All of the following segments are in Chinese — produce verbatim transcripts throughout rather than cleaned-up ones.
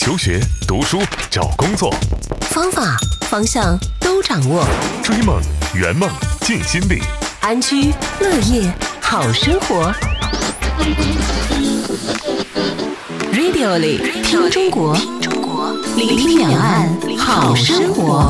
求学、读书、找工作， 方法、方向都掌握。 追梦、圆梦、尽心力， 安居乐业好生活。Radio 里听中国，聆听两岸好生活。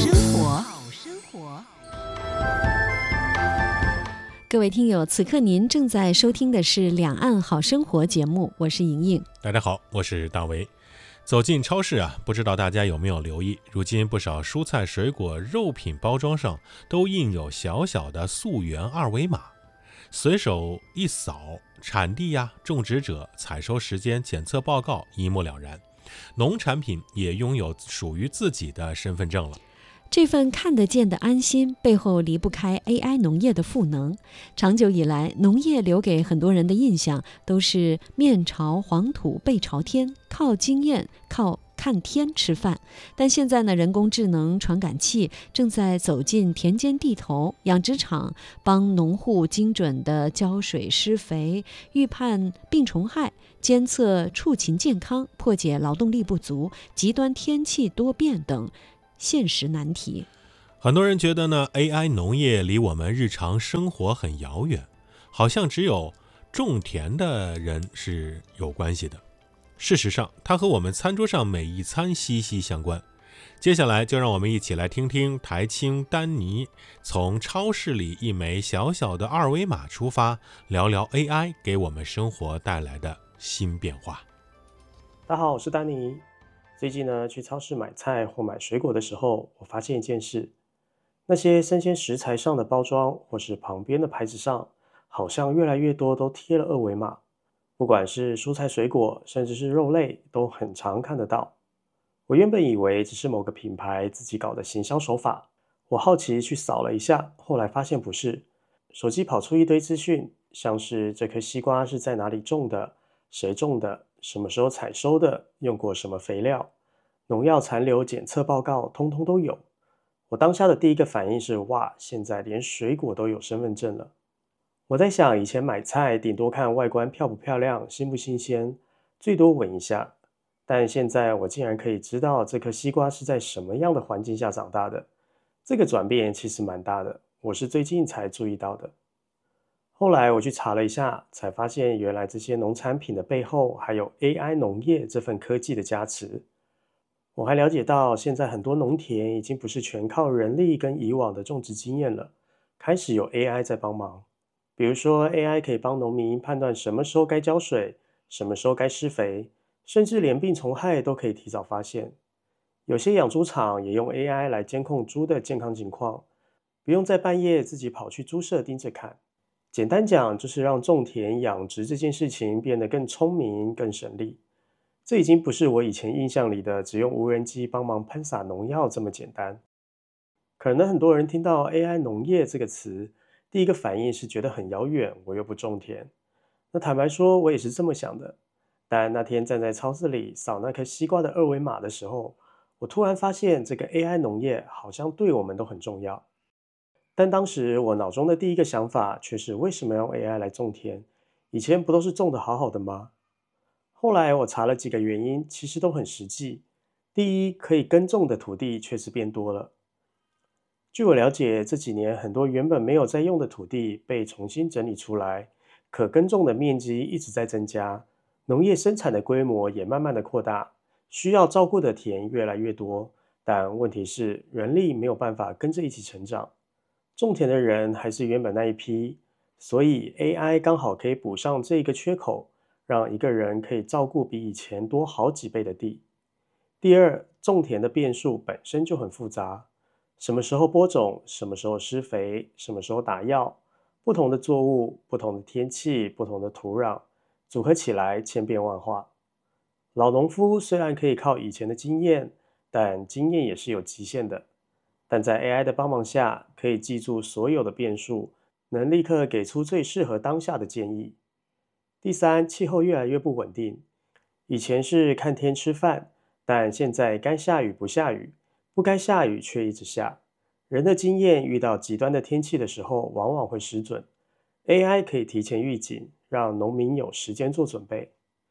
各位听友，此刻您正在收听的是《两岸好生活》节目，我是莹莹。 大家好，我是大为。走进超市啊，不知道大家有没有留意，如今不少蔬菜、水果、肉品包装上都印有小小的溯源二维码，随手一扫，产地呀、种植者、采收时间、检测报告一目了然。农产品也拥有属于自己的身份证了。 这份看得见的安心背后离不开 A I 农业的赋能。长久以来，农业留给很多人的印象都是面朝黄土背朝天，靠经验靠看天吃饭。但现在呢，人工智能传感器正在走进田间地头，养殖场帮农户精准的浇水施肥，预判病虫害，监测畜禽健康，破解劳动力不足、极端天气多变等现实难题。 很多人觉得呢 A I 农业离我们日常生活很遥远，好像只有种田的人是有关系的。事实上，它和我们餐桌上每一餐息息相关。接下来就让我们一起来听听台青丹尼从超市里一枚小小的二维码出发，聊聊 A I 给我们生活带来的新变化。 大家好，我是丹尼。最近呢，去超市买菜或买水果的时候，我发现一件事，那些生鲜食材上的包装或是旁边的牌子上，好像越来越多都贴了二维码，不管是蔬菜水果，甚至是肉类，都很常看得到。我原本以为只是某个品牌自己搞的行销手法，我好奇去扫了一下，后来发现不是。手机跑出一堆资讯，像是这颗西瓜是在哪里种的，谁种的，什么时候采收的，用过什么肥料，农药残留检测报告通通都有。我当下的第一个反应是，哇，现在连水果都有身份证了。我在想，以前买菜顶多看外观漂不漂亮，新不新鲜，最多闻一下。但现在我竟然可以知道这颗西瓜是在什么样的环境下长大的。这个转变其实蛮大的，我是最近才注意到的。后来我去查了一下，才发现原来这些农产品的背后还有 A I 农业这份科技的加持。我还了解到，现在很多农田已经不是全靠人力跟以往的种植经验了，开始有 A I 在帮忙。比如说 A I 可以帮农民判断什么时候该浇水，什么时候该施肥，甚至连病虫害都可以提早发现。有些养猪场也用 A I 来监控猪的健康情况，不用在半夜自己跑去猪舍盯着看。简单讲，就是让种田养殖这件事情变得更聪明、更省力。这已经不是我以前印象里的只用无人机帮忙喷洒农药这么简单。可能很多人听到 A I 农业这个词，第一个反应是觉得很遥远，我又不种田。那坦白说，我也是这么想的。但那天站在超市里扫那颗西瓜的二维码的时候，我突然发现这个 A I 农业好像对我们都很重要。但当时我脑中的第一个想法却是，为什么要用 A I 来种田？以前不都是种得好好的吗？后来我查了几个原因，其实都很实际。第一，可以耕种的土地确实变多了。据我了解，这几年很多原本没有在用的土地被重新整理出来，可耕种的面积一直在增加，农业生产的规模也慢慢的扩大，需要照顾的田越来越多，但问题是人力没有办法跟着一起成长。种田的人还是原本那一批，所以 A I 刚好可以补上这一个缺口，让一个人可以照顾比以前多好几倍的地。第二，种田的变数本身就很复杂，什么时候播种，什么时候施肥，什么时候打药，不同的作物，不同的天气，不同的土壤，组合起来千变万化。老农夫虽然可以靠以前的经验，但经验也是有极限的。但在 A I 的帮忙下，可以记住所有的变数，能立刻给出最适合当下的建议。第三，气候越来越不稳定。以前是看天吃饭，但现在该下雨不下雨，不该下雨却一直下。人的经验遇到极端的天气的时候，往往会失准。A I 可以提前预警，让农民有时间做准备。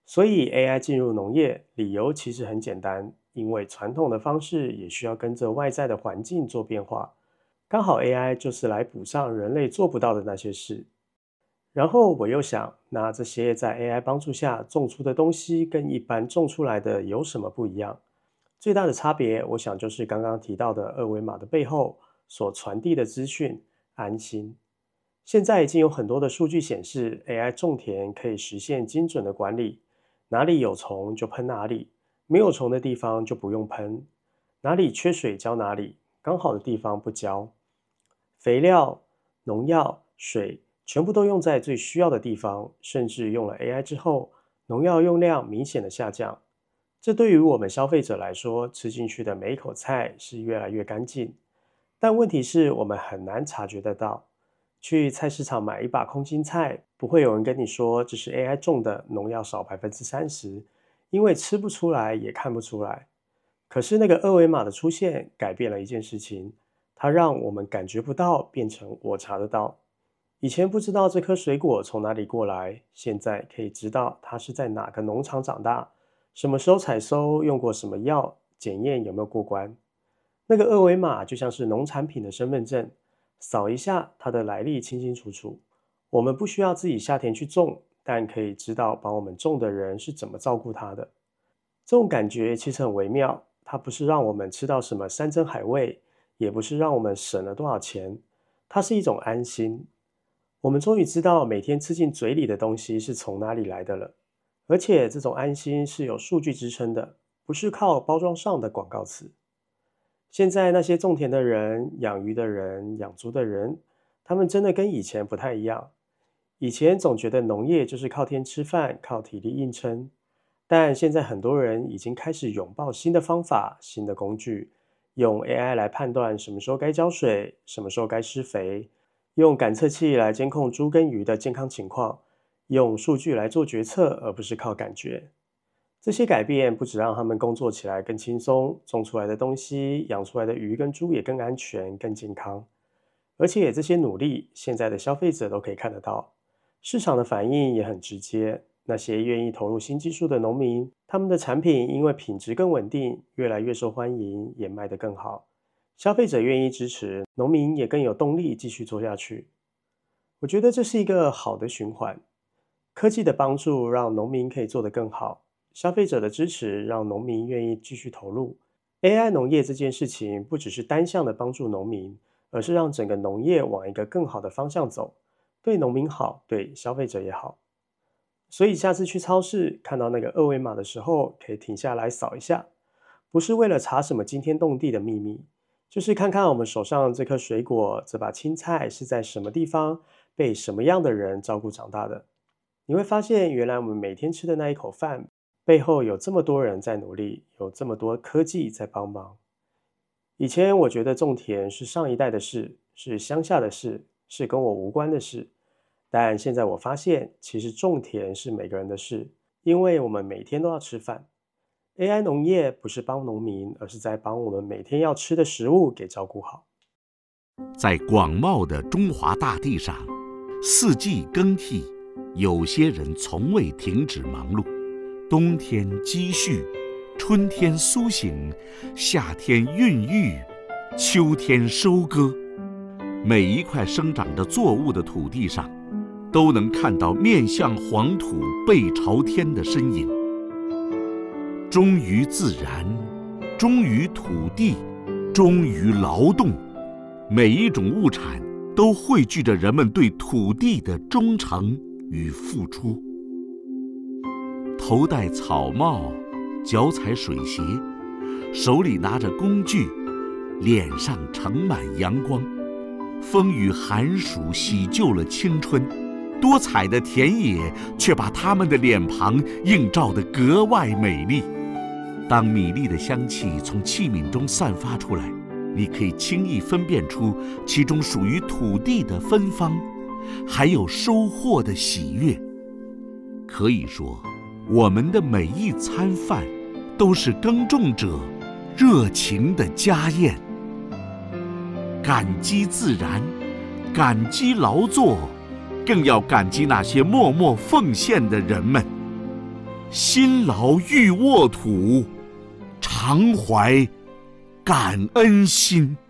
所以 A I 进入农业，理由其实很简单，因为传统的方式也需要跟着外在的环境做变化，刚好 A I 就是来补上人类做不到的那些事。然后我又想，那这些在 A I 帮助下种出的东西跟一般种出来的有什么不一样？最大的差别，我想就是刚刚提到的二维码的背后所传递的资讯，安心。现在已经有很多的数据显示 A I 种田可以实现精准的管理，哪里有虫就喷哪里，没有虫的地方就不用喷，哪里缺水浇哪里，刚好的地方不浇。肥料、农药、水全部都用在最需要的地方，甚至用了 A I 之后，农药用量明显的下降。这对于我们消费者来说，吃进去的每一口菜是越来越干净。但问题是我们很难察觉得到。去菜市场买一把空心菜，不会有人跟你说这是 A I 种的，农药少 百分之三十， 因为吃不出来也看不出来。可是那个二维码的出现改变了一件事情，它让我们感觉不到变成我查得到。以前不知道这颗水果从哪里过来，现在可以知道它是在哪个农场长大，什么时候采收，用过什么药，检验有没有过关。那个二维码就像是农产品的身份证，扫一下它的来历清清楚楚。我们不需要自己下田去种，但可以知道帮我们种的人是怎么照顾它的。这种感觉其实很微妙，它不是让我们吃到什么山珍海味，也不是让我们省了多少钱，它是一种安心。我们终于知道每天吃进嘴里的东西是从哪里来的了，而且这种安心是有数据支撑的，不是靠包装上的广告词。现在那些种田的人、养鱼的人、养猪的人，他们真的跟以前不太一样。以前总觉得农业就是靠天吃饭，靠体力硬撑，但现在很多人已经开始拥抱新的方法、新的工具，用 A I 来判断什么时候该浇水，什么时候该施肥，用感测器来监控猪跟鱼的健康情况，用数据来做决策，而不是靠感觉。这些改变不只让他们工作起来更轻松，种出来的东西、养出来的鱼跟猪也更安全、更健康。而且这些努力，现在的消费者都可以看得到，市场的反应也很直接。那些愿意投入新技术的农民，他们的产品因为品质更稳定，越来越受欢迎，也卖得更好。消费者愿意支持，农民也更有动力继续做下去。我觉得这是一个好的循环。科技的帮助让农民可以做得更好，消费者的支持让农民愿意继续投入。A I 农业这件事情不只是单向的帮助农民，而是让整个农业往一个更好的方向走，对农民好，对消费者也好。所以下次去超市看到那个二维码的时候，可以停下来扫一下，不是为了查什么惊天动地的秘密，就是看看我们手上这颗水果，这把青菜是在什么地方被什么样的人照顾长大的。你会发现，原来我们每天吃的那一口饭背后有这么多人在努力，有这么多科技在帮忙。以前我觉得种田是上一代的事，是乡下的事，是跟我无关的事。但现在我发现，其实种田是每个人的事，因为我们每天都要吃饭。A I 农业不是帮农民，而是在帮我们每天要吃的食物给照顾好。 在广袤的中华大地上，四季更替，有些人从未停止忙碌。冬天积蓄，春天苏醒，夏天孕育，秋天收割。每一块生长着作物的土地上，都能看到面向黄土背朝天的身影。忠于自然，忠于土地，忠于劳动，每一种物产都汇聚着人们对土地的忠诚与付出。头戴草帽，脚踩水鞋，手里拿着工具，脸上盛满阳光。风雨寒暑洗旧了青春，多彩的田野却把他们的脸庞映照得格外美丽。当米粒的香气从器皿中散发出来，你可以轻易分辨出其中属于土地的芬芳，还有收获的喜悦。可以说，我们的每一餐饭都是耕种者热情的家宴。感激自然，感激劳作，更要感激那些默默奉献的人们。 辛劳欲沃土，常怀感恩心。